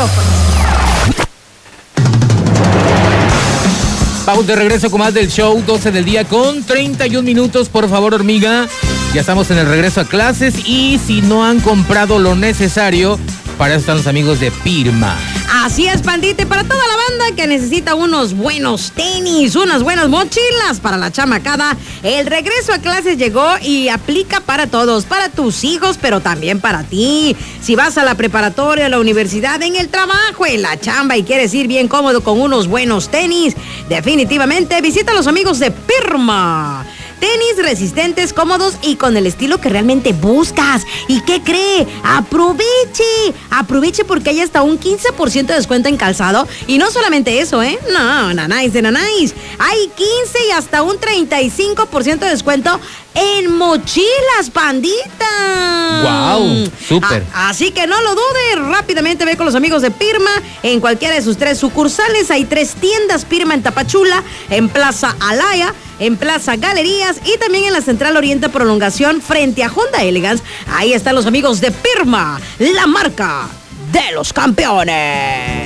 micrófonos. Vamos de regreso con más del show, 12 del día con 31 minutos. Por favor, hormiga, ya estamos en el regreso a clases y si no han comprado lo necesario, para eso están los amigos de Pirma. Así es, pandita, y para toda la banda que necesita unos buenos tenis, unas buenas mochilas para la chamacada, el regreso a clases llegó y aplica para todos, para tus hijos, pero también para ti. Si vas a la preparatoria, a la universidad, en el trabajo, en la chamba y quieres ir bien cómodo con unos buenos tenis, definitivamente visita a los amigos de Pirma. Tenis resistentes, cómodos y con el estilo que realmente buscas. ¿Y qué cree? Aproveche porque hay hasta un 15% de descuento en calzado. Y no solamente eso, No, nanáis de nanáis. Hay 15 y hasta un 35% de descuento en mochilas, pandita. ¡Wow! ¡Súper! Así que no lo dudes. Rápidamente ve con los amigos de Pirma en cualquiera de sus 3 sucursales. Hay 3 tiendas Pirma en Tapachula, en Plaza Alaya, en Plaza Galerías y también en la Central Oriente Prolongación frente a Honda Elegance. Ahí están los amigos de Pirma, la marca de los campeones.